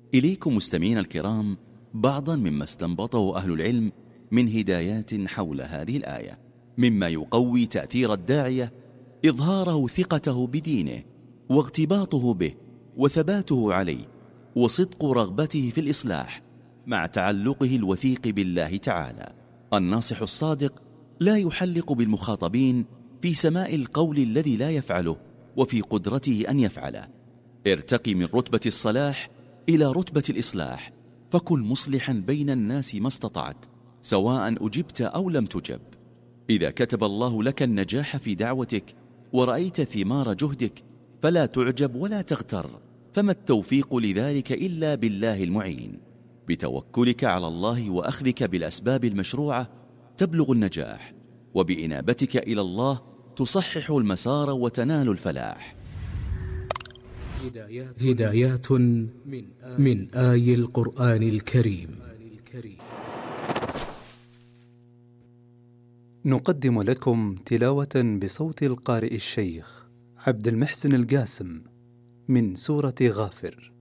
إليكم مستمعين الكرام بعضا مما استنبطه أهل العلم من هدايات حول هذه الآية، مما يقوي تأثير الداعية إظهاره ثقته بدينه واغتباطه به وثباته عليه وصدق رغبته في الإصلاح مع تعلقه الوثيق بالله تعالى. الناصح الصادق لا يحلق بالمخاطبين في سماء القول الذي لا يفعله وفي قدرته أن يفعله. ارتقي من رتبة الصلاح إلى رتبة الإصلاح، فكن مصلحا بين الناس ما استطعت، سواء أجبت أو لم تجب. إذا كتب الله لك النجاح في دعوتك ورأيت ثمار جهدك فلا تعجب ولا تغتر، فما التوفيق لذلك إلا بالله المعين. بتوكلك على الله وأخذك بالأسباب المشروعة تبلغ النجاح، وبإنابتك إلى الله تصحح المسار وتنال الفلاح. هدايات من آي القرآن الكريم. نقدم لكم تلاوة بصوت القارئ الشيخ عبد المحسن القاسم من سورة غافر.